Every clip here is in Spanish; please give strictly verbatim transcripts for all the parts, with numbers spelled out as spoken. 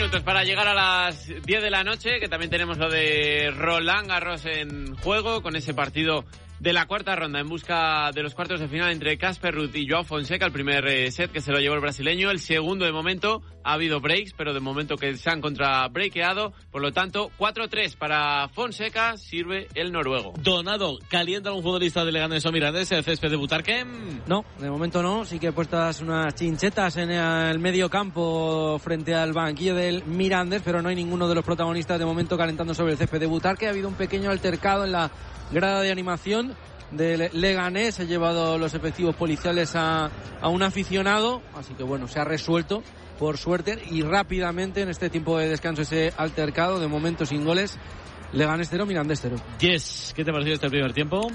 minutos para llegar a las diez de la noche, que también tenemos lo de Roland Garros en juego, con ese partido de la cuarta ronda en busca de los cuartos de final entre Casper Ruud y Joao Fonseca. El primer eh, set que se lo llevó el brasileño, el segundo de momento ha habido breaks, pero de momento que se han contrabreakeado, por lo tanto cuatro tres para Fonseca, sirve el noruego. Donado, ¿calienta un futbolista de Leganés o Mirandés el césped de Butarque? No, de momento no, sí que puestas unas chinchetas en el medio campo frente al banquillo del Mirandés, pero no hay ninguno de los protagonistas de momento calentando sobre el césped de Butarque. Ha habido un pequeño altercado en la grada de animación del Leganés, ha llevado los efectivos policiales a, a un aficionado, así que bueno, se ha resuelto por suerte y rápidamente en este tiempo de descanso ese altercado, de momento sin goles. Leganés cero, Mirandés cero. Yes, ¿qué te ha parecido este primer tiempo?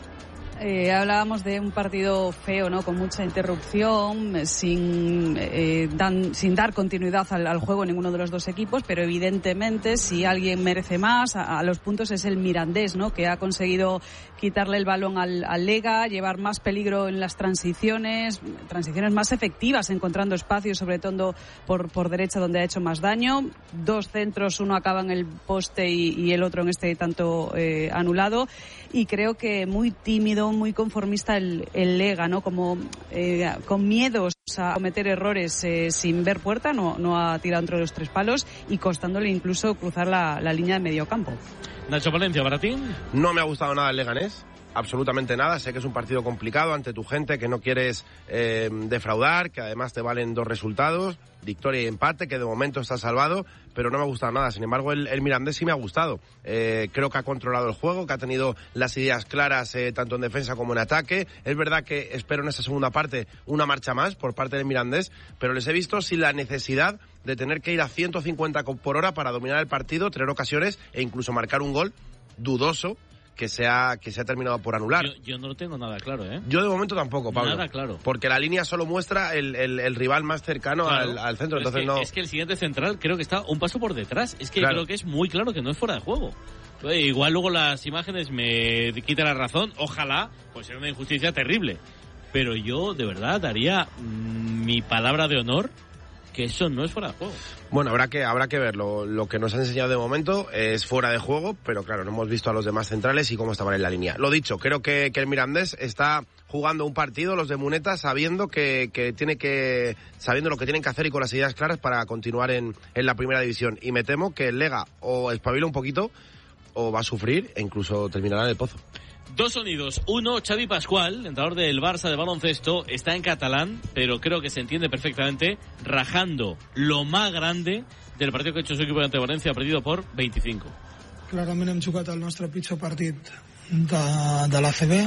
Eh, hablábamos de un partido feo, ¿no? Con mucha interrupción, sin, eh, dan, sin dar continuidad al, al juego en ninguno de los dos equipos, pero evidentemente si alguien merece más a, a los puntos es el Mirandés, ¿no? Que ha conseguido quitarle el balón al, al Lega, llevar más peligro en las transiciones, transiciones más efectivas, encontrando espacios, sobre todo por, por derecha, donde ha hecho más daño. Dos centros, uno acaba en el poste y, y el otro en este tanto eh, anulado. Y creo que muy tímido, muy conformista el, el Lega, ¿no? Como eh, con miedos a cometer errores eh, sin ver puerta, no, no ha tirado entre los tres palos y costándole incluso cruzar la, la línea de medio campo. Nacho Valencia, ¿para ti? No me ha gustado nada el Leganés. Absolutamente nada, sé que es un partido complicado ante tu gente, que no quieres eh, defraudar, que además te valen dos resultados, victoria y empate, que de momento está salvado, pero no me ha gustado nada. Sin embargo, el, el Mirandés sí me ha gustado. Eh, creo que ha controlado el juego, que ha tenido las ideas claras eh, tanto en defensa como en ataque. Es verdad que espero en esta segunda parte una marcha más por parte del Mirandés, pero les he visto sin la necesidad de tener que ir a ciento cincuenta por hora para dominar el partido, tener ocasiones e incluso marcar un gol dudoso que se ha, que se ha terminado por anular. Yo, yo no lo tengo nada claro, ¿eh? Yo de momento tampoco, Pablo. Nada claro. Porque la línea solo muestra el, el, el rival más cercano claro, al, al centro, entonces es que, no... Es que el siguiente central creo que está un paso por detrás. Es que claro. creo que es muy claro que no es fuera de juego. Igual luego las imágenes me quitan la razón. Ojalá, pues es una injusticia terrible. Pero yo, de verdad, daría mmm, mi palabra de honor que eso no es fuera de juego. Bueno, habrá que habrá que verlo. Lo que nos han enseñado de momento es fuera de juego, pero claro, no hemos visto a los demás centrales y cómo estaban en la línea. Lo dicho, creo que, que el Mirandés está jugando un partido, los de Muneta, sabiendo que, que tiene que sabiendo lo que tienen que hacer y con las ideas claras para continuar en, en la primera división. Y me temo que el Lega o espabila un poquito o va a sufrir e incluso terminará en el pozo. Dos sonidos. Uno, Xavi Pascual, entrenador del Barça de baloncesto, está en catalán, pero creo que se entiende perfectamente, rajando lo más grande del partido que ha hecho su equipo ante Valencia, perdido por veinticinco. Clarament hem jugat el nostre pitjor partit de, de l'A C B,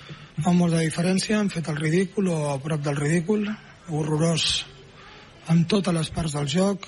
amb molta diferència, hem fet el ridícul o a prop del ridícul, horrorós en totes les parts del joc,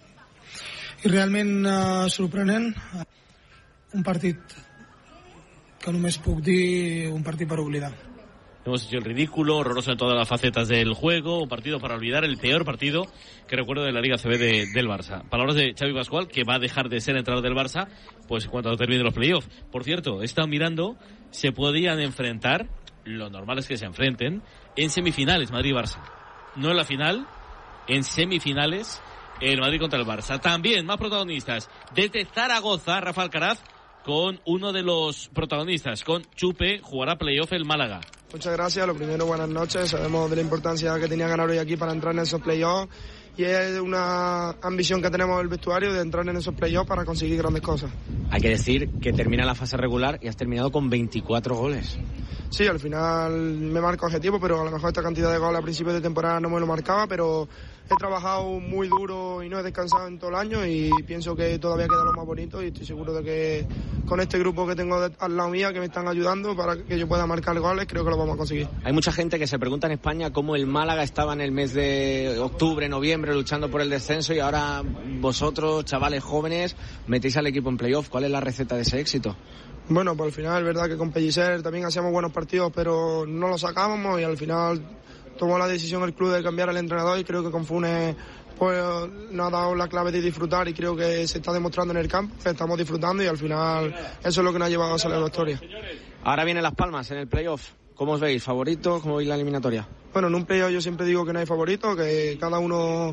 i realment eh, sorprenent, un partit que només puc dir un partit per oblidar. Hemos hecho el ridículo, horroroso en todas las facetas del juego, un partido para olvidar, el peor partido que recuerdo de la Liga C B de, del Barça. Palabras de Xavi Pascual, que va a dejar de ser entrenador del Barça pues cuando termine los playoffs. Por cierto, he estado mirando, se podían enfrentar, lo normal es que se enfrenten, en semifinales Madrid-Barça. No en la final, en semifinales el Madrid contra el Barça. También más protagonistas. Desde Zaragoza, Rafa Alcaraz, con uno de los protagonistas, con Chupe, jugará playoff el Málaga. Muchas gracias, lo primero, buenas noches. Sabemos de la importancia que tenía ganar hoy aquí para entrar en esos playoffs y es una ambición que tenemos el vestuario de entrar en esos playoffs para conseguir grandes cosas. Hay que decir que termina la fase regular y has terminado con veinticuatro goles. Sí, al final me marco objetivo, pero a lo mejor esta cantidad de goles a principios de temporada no me lo marcaba, pero he trabajado muy duro y no he descansado en todo el año y pienso que todavía queda lo más bonito y estoy seguro de que con este grupo que tengo al lado mía que me están ayudando para que yo pueda marcar goles, creo que lo vamos a conseguir. Hay mucha gente que se pregunta en España cómo el Málaga estaba en el mes de octubre, noviembre luchando por el descenso y ahora vosotros, chavales jóvenes, metéis al equipo en playoff. ¿Cuál es la receta de ese éxito? Bueno, pues al final es verdad que con Pellicer también hacíamos buenos partidos, pero no lo sacábamos y al final tomó la decisión el club de cambiar al entrenador y creo que con Funes pues nos ha dado la clave de disfrutar y creo que se está demostrando en el campo, que estamos disfrutando y al final eso es lo que nos ha llevado a salir a la victoria. Ahora vienen Las Palmas en el playoff. ¿Cómo os veis? ¿Favoritos? ¿Cómo veis la eliminatoria? Bueno, en un playoff yo siempre digo que no hay favoritos, que cada uno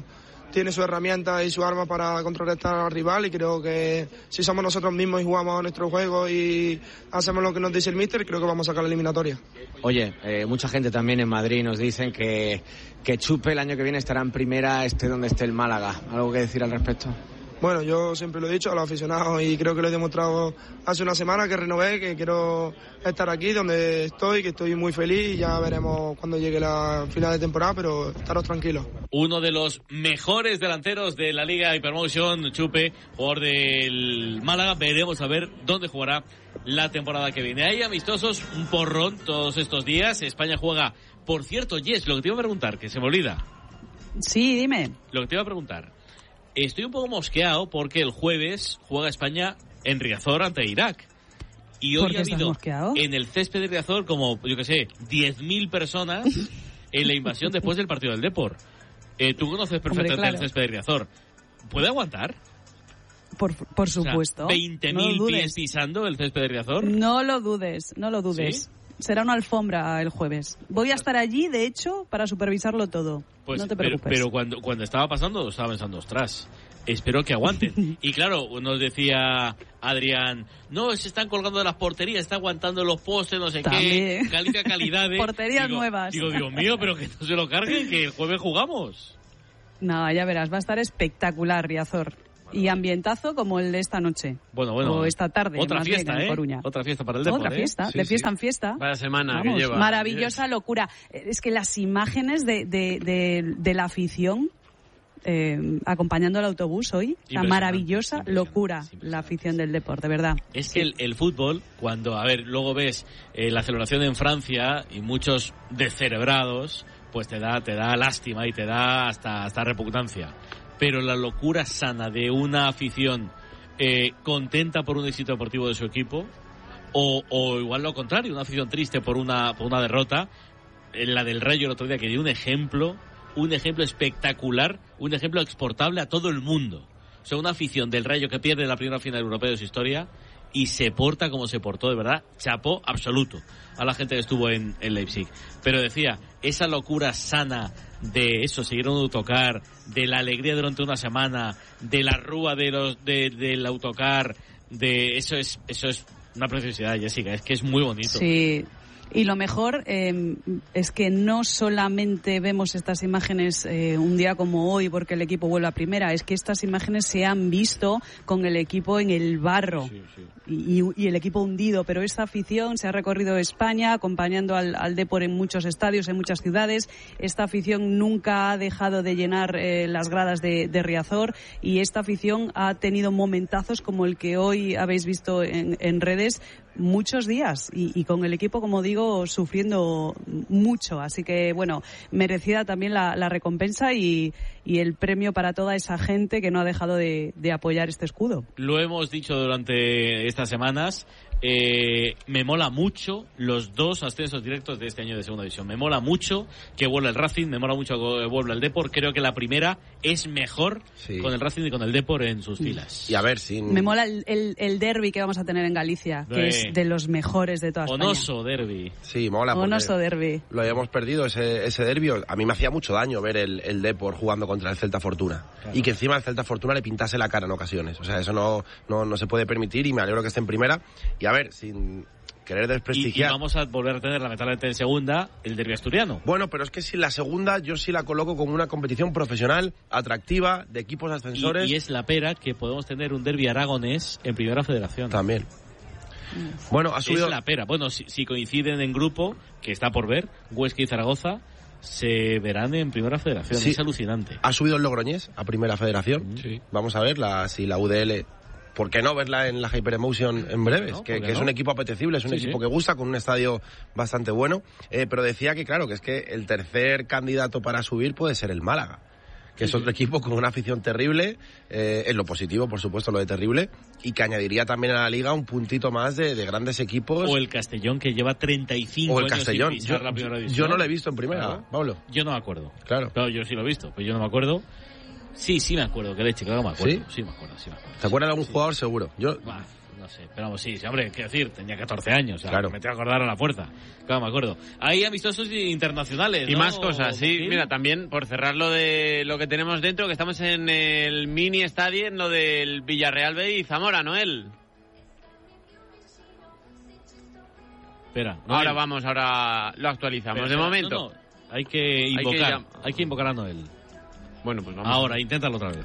tiene sus herramientas y sus armas para contrarrestar al rival, y creo que si somos nosotros mismos y jugamos a nuestro juego y hacemos lo que nos dice el míster, creo que vamos a sacar la eliminatoria. Oye, eh, mucha gente también en Madrid nos dicen que, que Chupe el año que viene estará en primera, esté donde esté el Málaga. ¿Algo que decir al respecto? Bueno, yo siempre lo he dicho a los aficionados y creo que lo he demostrado hace una semana que renové, que quiero estar aquí donde estoy, que estoy muy feliz, y ya veremos cuando llegue la final de temporada, pero estaros tranquilos. Uno de los mejores delanteros de la Liga Hypermotion, Chupe, jugador del Málaga. Veremos a ver dónde jugará la temporada que viene. Hay amistosos, un porrón todos estos días. España juega, por cierto, Jess, lo que te iba a preguntar, que se me olvida. Sí, dime. Lo que te iba a preguntar. Estoy un poco mosqueado porque el jueves juega España en Riazor ante Irak. Y hoy ha habido en el césped de Riazor como, yo que sé, diez mil personas en la invasión después del partido del Depor. Eh, tú conoces perfectamente Hombre, claro. el césped de Riazor. ¿Puede aguantar? Por, por supuesto. O sea, ¿veinte mil no pies pisando el césped de Riazor? No lo dudes, no lo dudes. ¿Sí? Será una alfombra el jueves. Voy a estar allí, de hecho, para supervisarlo todo. Pues, no te preocupes. Pero, pero cuando, cuando estaba pasando, estaba pensando, ostras, espero que aguanten. Y claro, nos decía Adrián, no, se están colgando de las porterías, está aguantando los postes, no sé También. qué, califica calidades. Porterías digo, nuevas. Digo, Dios mío, pero que no se lo carguen, que el jueves jugamos. No, ya verás, va a estar espectacular, Riazor. Y ambientazo como el de esta noche. Bueno, bueno. O esta tarde. Otra más fiesta, bien, en ¿eh? Coruña. Otra fiesta para el deporte. Otra fiesta, ¿eh? de sí, fiesta sí. en fiesta. Vaya semana Vamos, que lleva. Maravillosa locura. Es que las imágenes de, de, de, de la afición eh, acompañando el autobús hoy, la maravillosa locura, la afición del deporte, de verdad. Es que el, el fútbol, cuando, a ver, luego ves eh, la celebración en Francia y muchos descerebrados, pues te da, te da lástima y te da hasta, hasta repugnancia. Pero la locura sana de una afición eh, contenta por un éxito deportivo de su equipo, o, o igual lo contrario, una afición triste por una, por una derrota, eh, la del Rayo el otro día que dio un ejemplo, un ejemplo espectacular, un ejemplo exportable a todo el mundo. O sea, una afición del Rayo que pierde la primera final europea de su historia y se porta como se portó, de verdad, chapó absoluto a la gente que estuvo en, en Leipzig. Pero decía, esa locura sana de eso, seguir un autocar, de la alegría durante una semana, de la rúa de los de, del autocar, de eso es eso es una preciosidad, Jessica, es que es muy bonito. Sí. Y lo mejor eh, es que no solamente vemos estas imágenes eh, un día como hoy porque el equipo vuelve a primera, es que estas imágenes se han visto con el equipo en el barro. Sí, sí. Y, y el equipo hundido, pero esta afición se ha recorrido España acompañando al, al Depor en muchos estadios, en muchas ciudades. Esta afición nunca ha dejado de llenar eh, las gradas de, de Riazor, y esta afición ha tenido momentazos como el que hoy habéis visto en, en redes muchos días, y, y con el equipo, como digo, sufriendo mucho. Así que, bueno, merecida también la, la recompensa y, y el premio para toda esa gente que no ha dejado de, de apoyar este escudo. Lo hemos dicho durante estas semanas, eh, me mola mucho los dos ascensos directos de este año de segunda división. Me mola mucho que vuelva el Racing, me mola mucho que vuelva el Depor. Creo que la primera es mejor sí. con el Racing y con el Depor en sus filas. Y a ver, sin... Me mola el, el, el derbi que vamos a tener en Galicia, que eh. es de los mejores de toda España. Onoso derbi. Sí, mola. Onoso derbi. Lo habíamos perdido, ese, ese derbi. A mí me hacía mucho daño ver el, el Depor jugando contra el Celta Fortuna. Claro. Y que encima el Celta Fortuna le pintase la cara en ocasiones. O sea, eso no, no, no se puede permitir, y me alegro que esté en primera. Y a ver, sin querer desprestigiar... Y, y vamos a volver a tener, lamentablemente, en segunda, el derbi asturiano. Bueno, pero es que si la segunda yo sí la coloco como una competición profesional, atractiva, de equipos ascensores... Y, y es la pera que podemos tener un derbi aragonés en Primera Federación. También. Bueno, ha subido... Es la pera. Bueno, si, si coinciden en grupo, que está por ver, Huesca y Zaragoza, se verán en Primera Federación. Sí. Es alucinante. Ha subido el Logroñés a Primera Federación. Sí. Vamos a ver la, si la U D L... ¿Por qué no verla en la Hyperemotion en breves? No, que que no? es un equipo apetecible, es un sí, equipo sí. que gusta, con un estadio bastante bueno. Eh, pero decía que, claro, que es que el tercer candidato para subir puede ser el Málaga, que sí, es otro sí. equipo con una afición terrible, eh, en lo positivo, por supuesto, lo de terrible, y que añadiría también a la Liga un puntito más de, de grandes equipos. O el Castellón, que lleva treinta y cinco o el años Castellón. sin pisar yo, la primera división. Yo no lo he visto en primera, claro. Pablo. Yo no me acuerdo. Claro. Pero yo sí lo he visto, pero yo no me acuerdo. Sí, sí me acuerdo, que leche, claro que me acuerdo. ¿Sí? Sí me acuerdo, sí me acuerdo. ¿Te acuerdas de algún sí. jugador seguro? Yo... Bah, no, no sé, pero vamos, sí, sí, hombre, qué decir, tenía catorce años, o sea, claro. me tengo que acordar a la fuerza. Claro, me acuerdo. Hay amistosos internacionales, y ¿no? más cosas, sí. ¿Sí? Mira, también por cerrar lo de lo que tenemos dentro, que estamos en el mini estadio, en lo del Villarreal B y Zamora, Noel. Espera, Noel. Ahora vamos, ahora lo actualizamos. Pero, de espera, momento. no, no, hay que invocar, hay que, hay que invocar a Noel. Bueno, pues vamos. Ahora, inténtalo otra vez.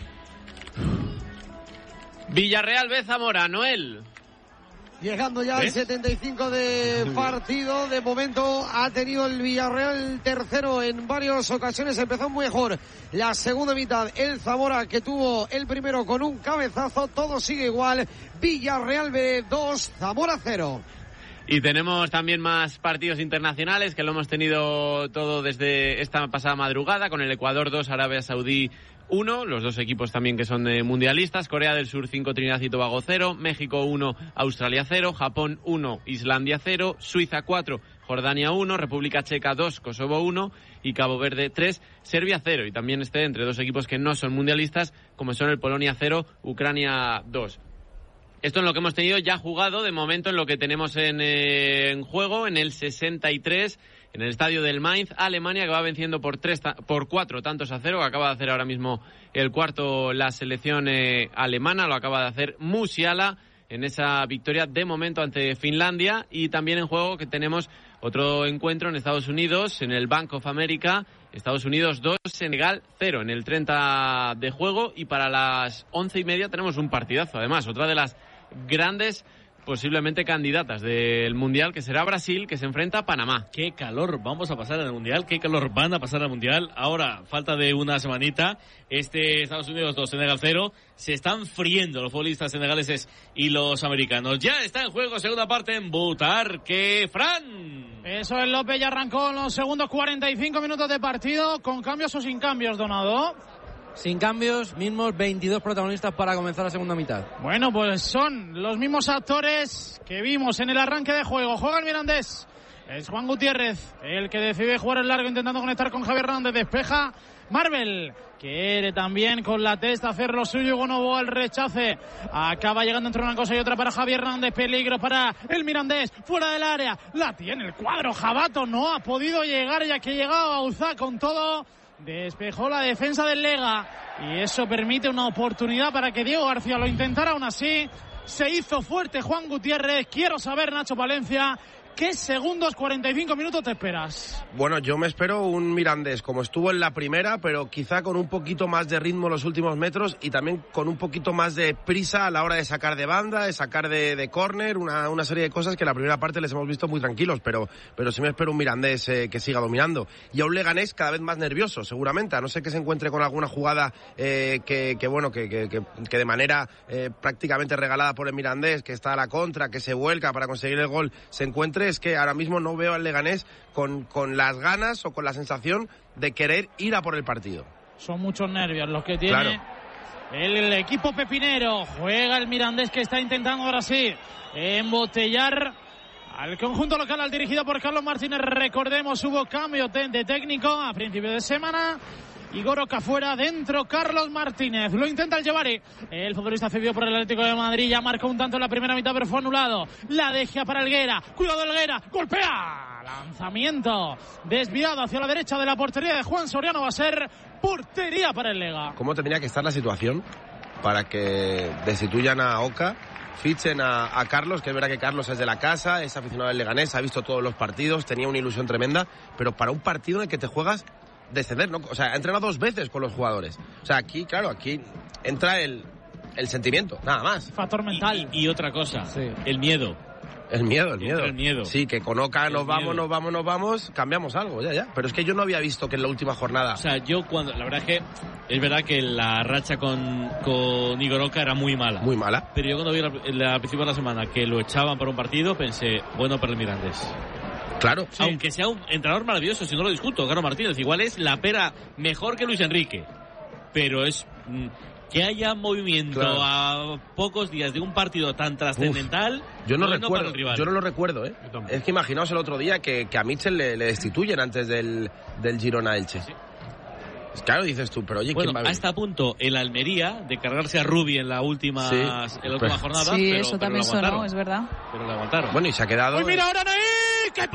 Villarreal B, Zamora, Noel. Llegando ya ¿Ves? al setenta y cinco de partido, de momento ha tenido el Villarreal tercero en varias ocasiones, empezó muy mejor la segunda mitad, el Zamora que tuvo el primero con un cabezazo, todo sigue igual, Villarreal B dos, Zamora cero. Y tenemos también más partidos internacionales que lo hemos tenido todo desde esta pasada madrugada, con el Ecuador dos, Arabia Saudí uno, los dos equipos también que son de mundialistas, Corea del Sur cinco, Trinidad y Tobago cero, México uno, Australia cero, Japón uno, Islandia cero, Suiza cuatro, Jordania uno, República Checa dos, Kosovo uno y Cabo Verde tres, Serbia cero. Y también este entre dos equipos que no son mundialistas, como son el Polonia cero, Ucrania dos. Esto es lo que hemos tenido ya jugado de momento, en lo que tenemos en, eh, en juego, en el sesenta y tres, en el estadio del Mainz, Alemania, que va venciendo por tres, por cuatro tantos a cero, que acaba de hacer ahora mismo el cuarto la selección eh, alemana, lo acaba de hacer Musiala en esa victoria de momento ante Finlandia. Y también en juego que tenemos otro encuentro en Estados Unidos, en el Bank of America, Estados Unidos dos, Senegal cero, en el treinta de juego. Y para las once y media tenemos un partidazo, además, otra de las grandes posiblemente candidatas del Mundial, que será Brasil, que se enfrenta a Panamá. Qué calor vamos a pasar en el Mundial, qué calor van a pasar al Mundial. Ahora, falta de una semanita, este Estados Unidos dos, Senegal cero, se están friendo los futbolistas senegaleses y los americanos. Ya está en juego segunda parte en Butarque, Fran. Eso es, López, ya arrancó en los segundos cuarenta y cinco minutos de partido, con cambios o sin cambios, Donado. Sin cambios, mismos veintidós protagonistas para comenzar la segunda mitad. Bueno, pues son los mismos actores que vimos en el arranque de juego. Juega el Mirandés. Es Juan Gutiérrez el que decide jugar el largo, intentando conectar con Javier Hernández. Despeja Marvel. Quiere también con la testa hacer lo suyo. Gonovo al rechace. Acaba llegando entre una cosa y otra para Javier Hernández. Peligro para el Mirandés. Fuera del área. La tiene el cuadro. Jabato no ha podido llegar, ya que llegaba Uzá con todo. Despejó la defensa del Lega y eso permite una oportunidad para que Diego García lo intentara. Aún así se hizo fuerte Juan Gutiérrez. Quiero saber, Nacho Palencia, ¿qué segundos, cuarenta y cinco minutos te esperas? Bueno, yo me espero un Mirandés como estuvo en la primera, pero quizá con un poquito más de ritmo en los últimos metros y también con un poquito más de prisa a la hora de sacar de banda, de sacar de, de córner, una, una serie de cosas que en la primera parte les hemos visto muy tranquilos, pero, pero sí me espero un Mirandés eh, que siga dominando. Y a un Leganés cada vez más nervioso, seguramente, a no ser que se encuentre con alguna jugada eh, que, que, bueno, que, que, que, que de manera eh, prácticamente regalada por el Mirandés, que está a la contra, que se vuelca para conseguir el gol, se encuentre. Es que ahora mismo no veo al Leganés con, con las ganas o con la sensación de querer ir a por el partido. Son muchos nervios los que tiene claro. el, el equipo pepinero. Juega el Mirandés, que está intentando ahora sí embotellar al conjunto local, al dirigido por Carlos Martínez. Recordemos, hubo cambio de, de técnico a principio de semana. Igor Oca fuera, dentro Carlos Martínez. Lo intenta el Llevari. El futbolista cedido por el Atlético de Madrid. Ya marcó un tanto en la primera mitad, pero fue anulado. La deja para Helguera. Cuidado, Helguera. Golpea. Lanzamiento desviado hacia la derecha de la portería de Juan Soriano. Va a ser portería para el Lega. ¿Cómo tendría que estar la situación para que destituyan a Oca? Fichen a, a Carlos, que es verdad que Carlos es de la casa, es aficionado del Leganés, ha visto todos los partidos, tenía una ilusión tremenda, pero para un partido en el que te juegas descender, ¿no? O sea, ha entrenado dos veces con los jugadores. O sea, aquí, claro, aquí entra el, el sentimiento, nada más. Factor mental. Y, y, y otra cosa, sí. el miedo. El miedo, el miedo. El miedo. Sí, que con Oca nos el vamos, miedo. nos vamos, nos vamos, cambiamos algo, ya, ya. Pero es que yo no había visto que en la última jornada... O sea, yo cuando... La verdad es que es verdad que la racha con, con Igor Oca era muy mala. Muy mala. Pero yo cuando vi la, la principio de la semana que lo echaban para un partido, pensé, bueno para el Mirandés. Claro. Sí. Aunque sea un entrenador maravilloso, si no lo discuto, Carlos Martínez, igual es la pera mejor que Luis Enrique. Pero es... Mm, que haya movimiento claro. a pocos días de un partido tan trascendental. Yo no bueno recuerdo, para el rival. yo no lo recuerdo, ¿eh? Es que imaginaos el otro día que, que a Mitchell le, le destituyen antes del, del Girona Elche. Sí. Claro, dices tú, pero oye, bueno, ¿quién va a hasta a punto el Almería de cargarse a Rubi en la última, sí, en la última pues, jornada. Sí, pero, eso pero también sonó, es verdad. Pero le aguantaron. Bueno, y se ha quedado... ¡Uy, mira ahora Naín! ¡Qué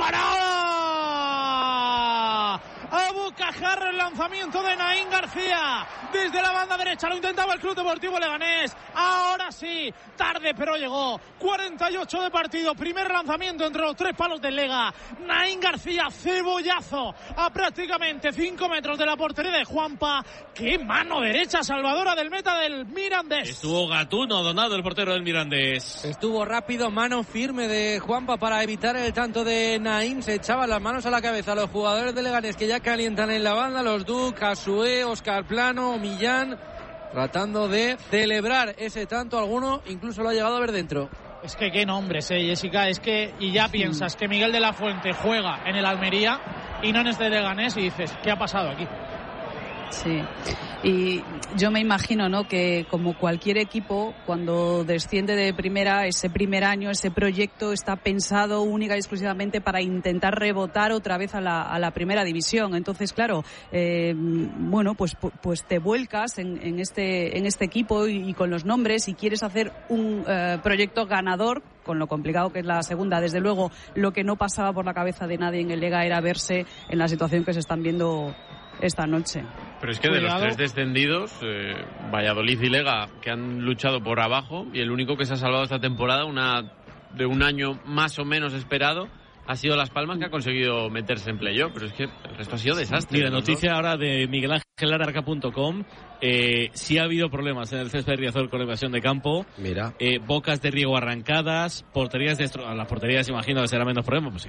parada! A bocajarro el lanzamiento de Naín García desde la banda derecha, lo intentaba el Club Deportivo Leganés, ahora sí, tarde pero llegó, cuarenta y ocho de partido, primer lanzamiento entre los tres palos del Lega, Naín García, cebollazo a prácticamente cinco metros de la portería de Juanpa, qué mano derecha salvadora del meta del Mirandés. Estuvo Gatuno, Donado, el portero del Mirandés. Estuvo rápido, mano firme de Juanpa para evitar el tanto de Naín, se echaban las manos a la cabeza los jugadores de Leganés que ya calientan en la banda, los Duc, Asue, Oscar Plano, Millán, tratando de celebrar ese tanto, alguno incluso lo ha llegado a ver dentro. Es que qué nombres, eh, Jessica, es que, y ya piensas que Miguel de la Fuente juega en el Almería y no en este Leganés y dices, ¿qué ha pasado aquí? Sí, y yo me imagino, ¿no?, que como cualquier equipo, cuando desciende de primera, ese primer año, ese proyecto está pensado única y exclusivamente para intentar rebotar otra vez a la, a la primera división. Entonces, claro, eh, bueno, pues, pues te vuelcas en, en este en este equipo y, y con los nombres y quieres hacer un eh, proyecto ganador, con lo complicado que es la segunda. Desde luego, lo que no pasaba por la cabeza de nadie en el Lega era verse en la situación que se están viendo esta noche. Pero es que Cuidado. De los tres descendidos, eh, Valladolid y Lega, que han luchado por abajo, y el único que se ha salvado esta temporada, una de un año más o menos esperado, ha sido Las Palmas, que ha conseguido meterse en playoff, pero es que el resto ha sido desastre. Mira, noticia ahora de Miguel Ángel Arca punto com. Eh, sí ha habido problemas en el césped de Riazor con la invasión de campo. Mira. Eh, bocas de riego arrancadas, porterías destro... las porterías imagino que será menos problema, pues